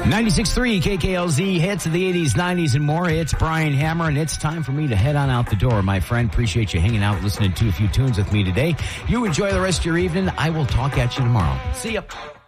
96.3 KKLZ, hits of the 80s, 90s, and more. It's Brian Hammer, and it's time for me to head on out the door. My friend, appreciate you hanging out, listening to a few tunes with me today. You enjoy the rest of your evening. I will talk at you tomorrow. See ya.